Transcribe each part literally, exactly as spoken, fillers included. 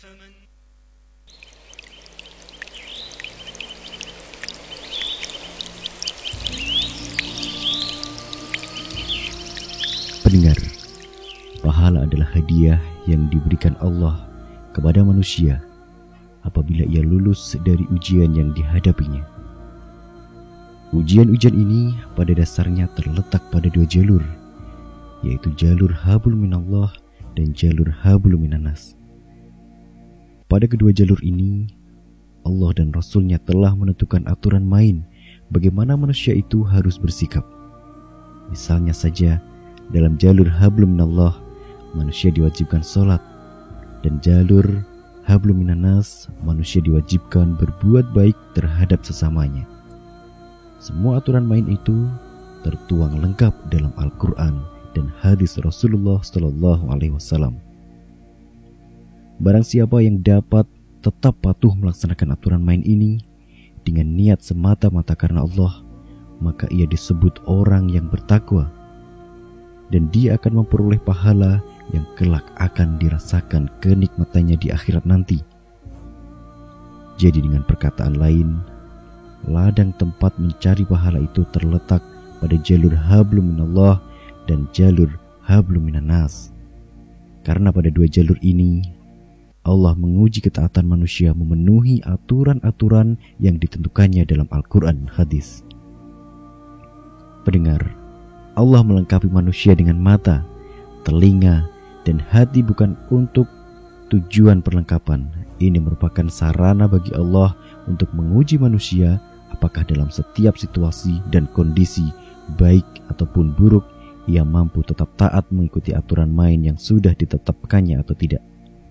Pendengar, pahala adalah hadiah yang diberikan Allah kepada manusia apabila ia lulus dari ujian yang dihadapinya. Ujian-ujian ini pada dasarnya terletak pada dua jalur, yaitu jalur hablum minallah dan jalur hablum minannas. Pada kedua jalur ini, Allah dan Rasul-Nya telah menentukan aturan main bagaimana manusia itu harus bersikap. Misalnya saja, dalam jalur hablum minallah, manusia diwajibkan sholat, dan jalur hablum minannas, manusia diwajibkan berbuat baik terhadap sesamanya. Semua aturan main itu tertuang lengkap dalam Al-Quran dan hadis Rasulullah Sallallahu Alaihi Wasallam. Barang siapa yang dapat tetap patuh melaksanakan aturan main ini dengan niat semata-mata karena Allah, maka ia disebut orang yang bertakwa, dan dia akan memperoleh pahala yang kelak akan dirasakan kenikmatannya di akhirat nanti. Jadi dengan perkataan lain, ladang tempat mencari pahala itu terletak pada jalur hablum minallah dan jalur hablum minannas. Karena pada dua jalur ini, Allah menguji ketaatan manusia memenuhi aturan-aturan yang ditentukannya dalam Al-Quran hadis. Pendengar, Allah melengkapi manusia dengan mata, telinga, dan hati bukan untuk tujuan perlengkapan. Ini merupakan sarana bagi Allah untuk menguji manusia apakah dalam setiap situasi dan kondisi, baik ataupun buruk, ia mampu tetap taat mengikuti aturan main yang sudah ditetapkannya atau tidak.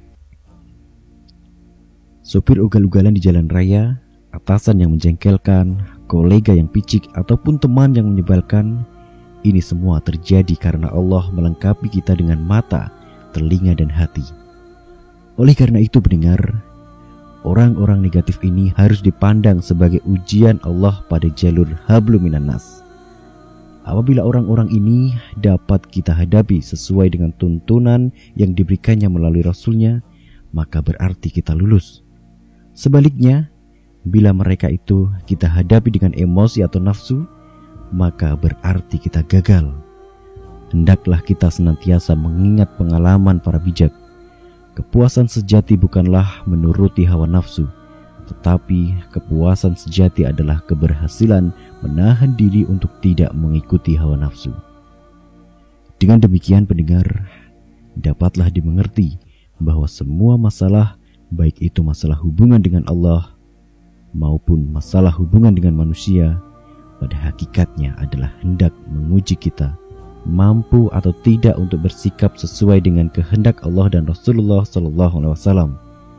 Sopir ugal-ugalan di jalan raya, atasan yang menjengkelkan, kolega yang picik, ataupun teman yang menyebalkan, ini semua terjadi karena Allah melengkapi kita dengan mata, telinga, dan hati. Oleh karena itu pendengar, orang-orang negatif ini harus dipandang sebagai ujian Allah pada jalur hablum minannas. Apabila orang-orang ini dapat kita hadapi sesuai dengan tuntunan yang diberikannya melalui Rasul-Nya, maka berarti kita lulus. Sebaliknya, bila mereka itu kita hadapi dengan emosi atau nafsu, maka berarti kita gagal. Hendaklah kita senantiasa mengingat pengalaman para bijak. Kepuasan sejati bukanlah menuruti hawa nafsu, tetapi kepuasan sejati adalah keberhasilan menahan diri untuk tidak mengikuti hawa nafsu. Dengan demikian pendengar, dapatlah dimengerti bahwa semua masalah, baik itu masalah hubungan dengan Allah maupun masalah hubungan dengan manusia, pada hakikatnya adalah hendak menguji kita mampu atau tidak untuk bersikap sesuai dengan kehendak Allah dan Rasulullah Sallallahu Alaihi Wasallam.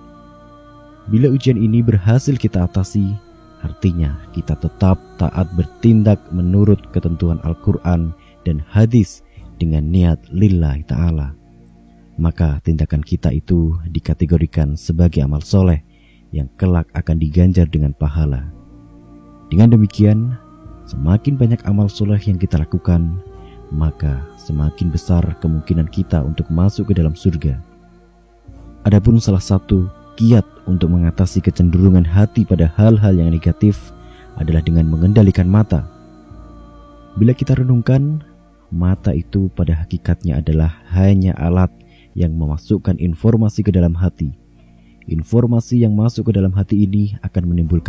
Bila ujian ini berhasil kita atasi, artinya kita tetap taat bertindak menurut ketentuan Al-Quran dan hadis dengan niat lillahi ta'ala. Maka tindakan kita itu dikategorikan sebagai amal soleh yang kelak akan diganjar dengan pahala. Dengan demikian, semakin banyak amal soleh yang kita lakukan, maka semakin besar kemungkinan kita untuk masuk ke dalam surga. Adapun salah satu kiat untuk mengatasi kecenderungan hati pada hal-hal yang negatif adalah dengan mengendalikan mata. Bila kita renungkan, mata itu pada hakikatnya adalah hanya alat yang memasukkan informasi ke dalam hati. Informasi yang masuk ke dalam hati ini akan menimbulkan